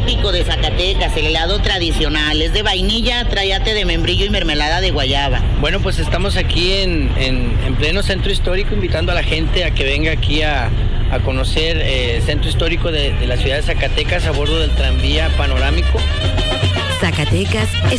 típico de Zacatecas, el helado tradicional. Es de vainilla, tráyate de membrillo y mermelada de guayaba. Bueno, pues estamos aquí en pleno centro histórico, invitando a la gente a que venga aquí a conocer el centro histórico de la ciudad de Zacatecas a bordo del tranvía panorámico. Zacatecas